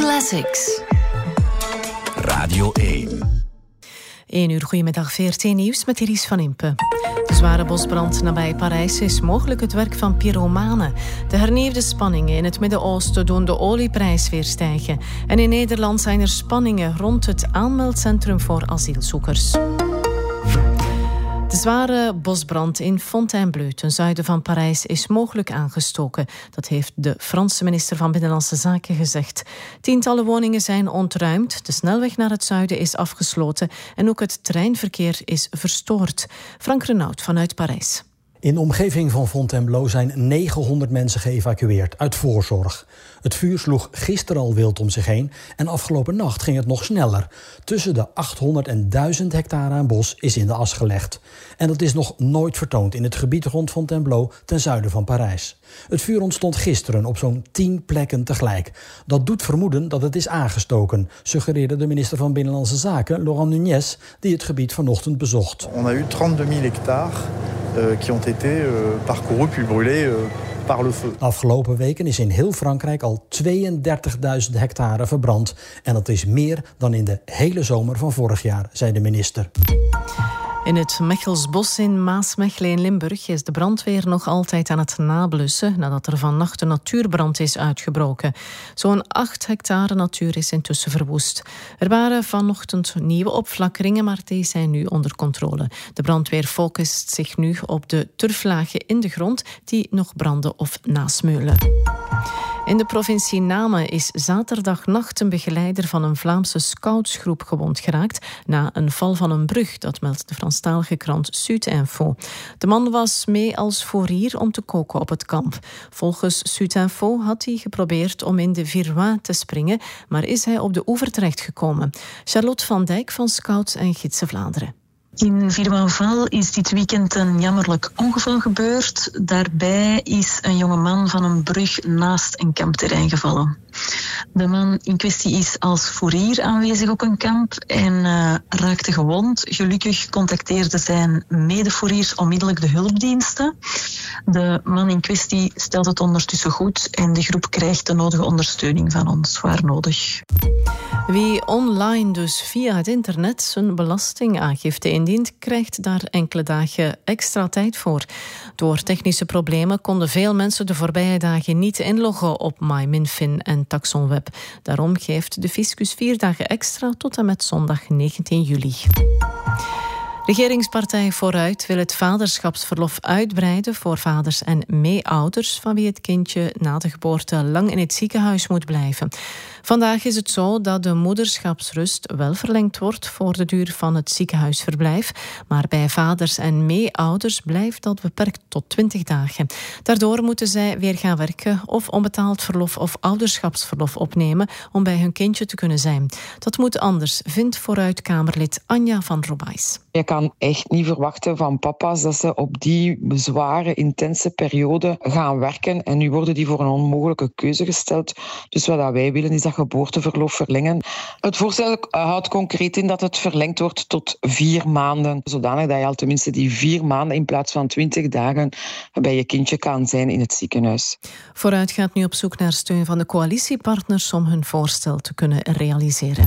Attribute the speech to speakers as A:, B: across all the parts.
A: Classics.
B: Radio 1.
C: 1 uur, goedemiddag, VRT Nieuws met Iris van Impe. De zware bosbrand nabij Parijs is mogelijk het werk van pyromanen. De hernieuwde spanningen in het Midden-Oosten doen de olieprijs weer stijgen. En in Nederland zijn er spanningen rond het aanmeldcentrum voor asielzoekers. De zware bosbrand in Fontainebleau, ten zuiden van Parijs, is mogelijk aangestoken. Dat heeft de Franse minister van Binnenlandse Zaken gezegd. Tientallen woningen zijn ontruimd, de snelweg naar het zuiden is afgesloten en ook het treinverkeer is verstoord. Frank Renaud vanuit Parijs.
D: In de omgeving van Fontainebleau zijn 900 mensen geëvacueerd uit voorzorg. Het vuur sloeg gisteren al wild om zich heen en afgelopen nacht ging het nog sneller. Tussen de 800 en 1000 hectare aan bos is in de as gelegd. En dat is nog nooit vertoond in het gebied rond Fontainebleau ten zuiden van Parijs. Het vuur ontstond gisteren op zo'n 10 plekken tegelijk. Dat doet vermoeden dat het is aangestoken, suggereerde de minister van Binnenlandse Zaken, Laurent Nunez, die het gebied vanochtend bezocht.
E: On a eu 32.000 hectares qui ont été parcourus puis brûlés par le feu.
D: De afgelopen weken is in heel Frankrijk al 32.000 hectare verbrand. En dat is meer dan in de hele zomer van vorig jaar, zei de minister.
C: In het Mechelsbos in Maasmechelen in Limburg is de brandweer nog altijd aan het nablussen nadat er vannacht een natuurbrand is uitgebroken. Zo'n 8 hectare natuur is intussen verwoest. Er waren vanochtend nieuwe opflakkeringen, maar die zijn nu onder controle. De brandweer focust zich nu op de turflagen in de grond die nog branden of nasmeulen. In de provincie Namen is zaterdagnacht een begeleider van een Vlaamse scoutsgroep gewond geraakt na een val van een brug, dat meldt de Franstalige krant Sud-Info. De man was mee als fourier om te koken op het kamp. Volgens Sud-Info had hij geprobeerd om in de Viroin te springen, maar is hij op de oever terechtgekomen. Charlotte van Dijk van Scouts en Gidsen Vlaanderen.
F: In Viroinval is dit weekend een jammerlijk ongeval gebeurd. Daarbij is een jongeman van een brug naast een kampterrein gevallen. De man in kwestie is als fourier aanwezig op een kamp en raakte gewond. Gelukkig contacteerden zijn medefouriers onmiddellijk de hulpdiensten. De man in kwestie stelt het ondertussen goed en de groep krijgt de nodige ondersteuning van ons, waar nodig.
C: Wie online, dus via het internet, zijn belastingaangifte indient, krijgt daar enkele dagen extra tijd voor. Door technische problemen konden veel mensen de voorbije dagen niet inloggen op MyMinFin en TaxonWeb. Daarom geeft de fiscus 4 dagen extra tot en met zondag 19 juli. Regeringspartij Vooruit wil het vaderschapsverlof uitbreiden voor vaders en meeouders van wie het kindje na de geboorte lang in het ziekenhuis moet blijven. Vandaag is het zo dat de moederschapsrust wel verlengd wordt voor de duur van het ziekenhuisverblijf, maar bij vaders en meeouders blijft dat beperkt tot 20 dagen. Daardoor moeten zij weer gaan werken of onbetaald verlof of ouderschapsverlof opnemen om bij hun kindje te kunnen zijn. Dat moet anders, vindt Vooruit-Kamerlid Anja van Robais.
G: Je kan echt niet verwachten van papa's dat ze op die zware, intense periode gaan werken. En nu worden die voor een onmogelijke keuze gesteld. Dus wat wij willen is dat geboorteverlof verlengen. Het voorstel houdt concreet in dat het verlengd wordt tot 4 maanden. Zodanig dat je al tenminste die 4 maanden in plaats van 20 dagen bij je kindje kan zijn in het ziekenhuis.
C: Vooruit gaat nu op zoek naar steun van de coalitiepartners om hun voorstel te kunnen realiseren.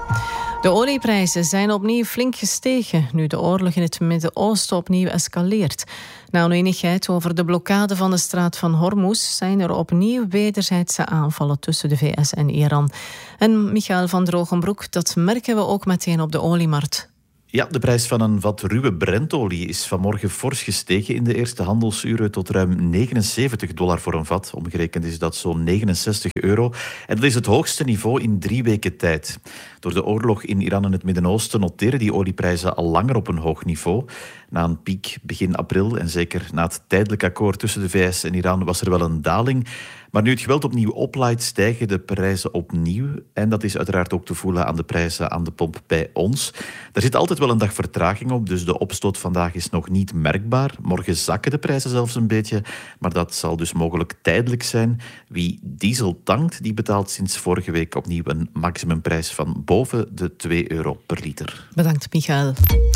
C: De olieprijzen zijn opnieuw flink gestegen nu de oorlog in het Midden-Oosten opnieuw escaleert. Na onenigheid over de blokkade van de straat van Hormuz zijn er opnieuw wederzijdse aanvallen tussen de VS en Iran. En Michael van Drogenbroek, dat merken we ook meteen op de oliemarkt.
H: Ja, de prijs van een vat ruwe Brentolie is vanmorgen fors gestegen in de eerste handelsuren tot ruim $79 voor een vat. Omgerekend is dat zo'n €69. En dat is het hoogste niveau in 3 weken tijd. Door de oorlog in Iran en het Midden-Oosten noteren die olieprijzen al langer op een hoog niveau. Na een piek begin april en zeker na het tijdelijk akkoord tussen de VS en Iran was er wel een daling. Maar nu het geweld opnieuw oplaait, stijgen de prijzen opnieuw. En dat is uiteraard ook te voelen aan de prijzen aan de pomp bij ons. Er zit altijd wel een dag vertraging op, dus de opstoot vandaag is nog niet merkbaar. Morgen zakken de prijzen zelfs een beetje, maar dat zal dus mogelijk tijdelijk zijn. Wie diesel tankt, die betaalt sinds vorige week opnieuw een maximumprijs van boven de €2 per liter.
C: Bedankt, Michael.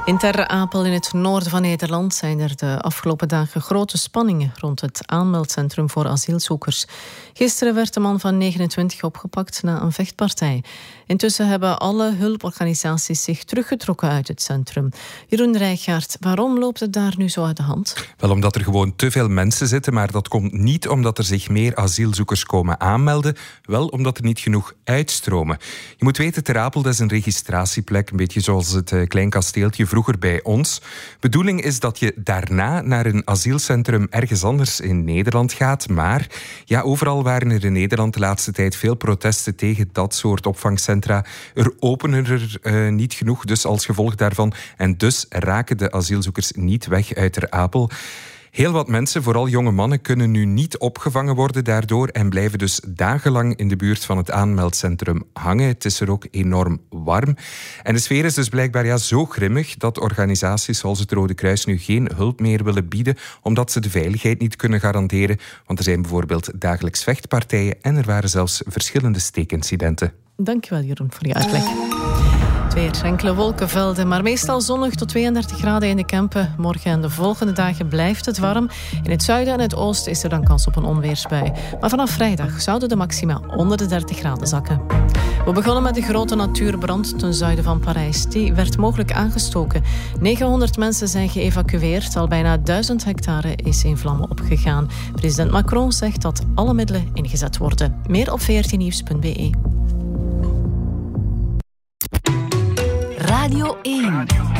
C: In Ter Apel in het noorden van Nederland zijn er de afgelopen dagen grote spanningen rond het aanmeldcentrum voor asielzoekers. Gisteren werd de man van 29 opgepakt na een vechtpartij. Intussen hebben alle hulporganisaties zich teruggetrokken uit het centrum. Jeroen Rijgaard, waarom loopt het daar nu zo uit de hand?
A: Wel omdat er gewoon te veel mensen zitten, maar dat komt niet omdat er zich meer asielzoekers komen aanmelden, wel omdat er niet genoeg uitstromen. Je moet weten, Ter Apel is een registratieplek, een beetje zoals het klein kasteeltje vroeger bij ons. Bedoeling is dat je daarna naar een asielcentrum ergens anders in Nederland gaat, maar ja, overal waren er in Nederland de laatste tijd veel protesten tegen dat soort opvangcentra. Er openen er niet genoeg, dus als gevolg daarvan. En dus raken de asielzoekers niet weg uit Ter Apel. Heel wat mensen, vooral jonge mannen, kunnen nu niet opgevangen worden daardoor en blijven dus dagenlang in de buurt van het aanmeldcentrum hangen. Het is er ook enorm warm. En de sfeer is dus blijkbaar zo grimmig dat organisaties zoals het Rode Kruis nu geen hulp meer willen bieden, omdat ze de veiligheid niet kunnen garanderen. Want er zijn bijvoorbeeld dagelijks vechtpartijen en er waren zelfs verschillende steekincidenten.
C: Dankjewel Jeroen voor je uitleg. Weer enkele wolkenvelden, maar meestal zonnig tot 32 graden in de Kempen. Morgen en de volgende dagen blijft het warm. In het zuiden en het oosten is er dan kans op een onweersbui. Maar vanaf vrijdag zouden de maxima onder de 30 graden zakken. We begonnen met de grote natuurbrand ten zuiden van Parijs. Die werd mogelijk aangestoken. 900 mensen zijn geëvacueerd. Al bijna 1000 hectare is in vlammen opgegaan. President Macron zegt dat alle middelen ingezet worden. Meer op vrtnieuws.be.
B: Radio 1.